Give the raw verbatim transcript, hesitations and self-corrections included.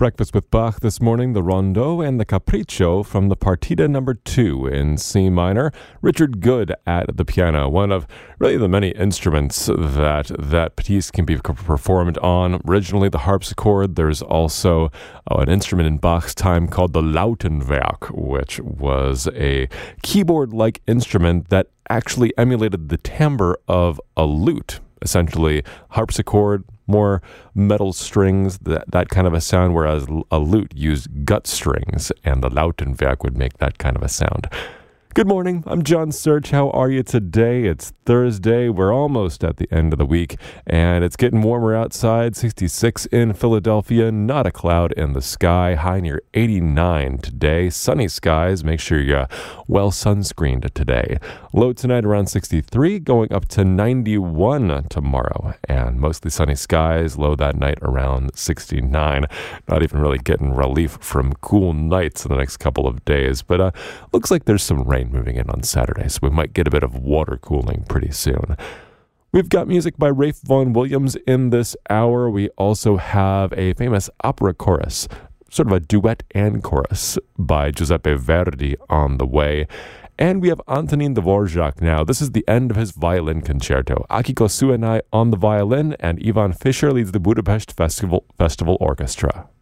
Breakfast with Bach this morning, the Rondeau and the Capriccio from the Partita number two in C minor. Richard Good at the piano, one of really the many instruments that that piece can be performed on. Originally the harpsichord. There's also uh, an instrument in Bach's time called the Lautenwerk, which was a keyboard-like instrument that actually emulated the timbre of a lute. Essentially, harpsichord, more metal strings, that, that kind of a sound, whereas a lute used gut strings, and the Lautenwerk would make that kind of a sound. Good morning, I'm John Search. How are you today? It's Thursday. We're almost at the end of the week, and it's getting warmer outside. sixty-six in Philadelphia, not a cloud in the sky. High near eighty-nine today. Sunny skies. Make sure you're well sunscreened today. Low tonight around sixty-three, going up to ninety-one tomorrow, and mostly sunny skies. Low that night around sixty-nine. Not even really getting relief from cool nights in the next couple of days, but uh, looks like there's some rain moving in on Saturday, so we might get a bit of water cooling pretty soon. We've got music by Ralph Vaughan Williams in this hour. We also have a famous opera chorus, sort of a duet and chorus by Giuseppe Verdi on the way. And we have Antonin Dvorak now. This is the end of his violin concerto. Akiko Suenai on the violin, and Ivan Fischer leads the Budapest Festival, Festival Orchestra.